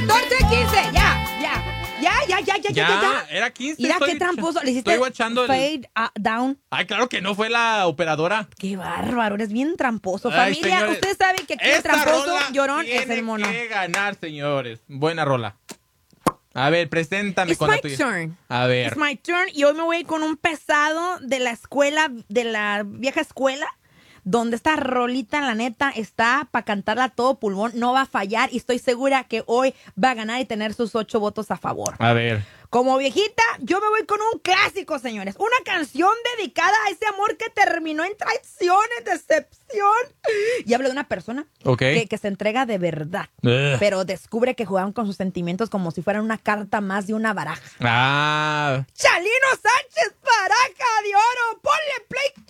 14-15, ya. Era 15. Mira qué tramposo. Le hiciste estoy guachando fade down. Ay, claro que no fue la operadora. Qué bárbaro, eres bien tramposo. Ay, Familia, señores, ustedes saben que aquí el esta tramposo rola llorón es tiene el mono. que ganar, señores. Buena rola. A ver, preséntame con la tuya. Turn. A ver. It's my turn. Y hoy me voy con un pesado de la escuela, de la vieja escuela, donde esta rolita, la neta, está para cantarla a todo pulmón. No va a fallar y estoy segura que hoy va a ganar y tener sus 8 votos a favor. A ver. Como viejita, yo me voy con un clásico, señores. Una canción dedicada a ese amor que terminó en traiciones, decepción. Y habla de una persona que se entrega de verdad, pero descubre que jugaban con sus sentimientos como si fueran una carta más de una baraja. Ah. Chalino Sánchez, baraja de oro. Ponle play